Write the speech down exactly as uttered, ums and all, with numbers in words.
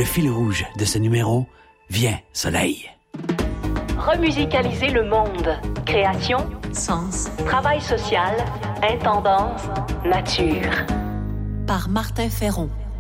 Le fil rouge de ce numéro, viens, soleil. Remusicaliser le monde. Création, Sens, travail social, intendance, nature. par Martin Ferron.